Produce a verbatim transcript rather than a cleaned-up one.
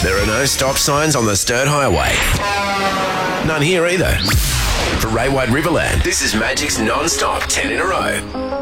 There are no stop signs on the Sturt Highway. None here either. For Ray White Riverland, this is Magic's non-stop ten in a row.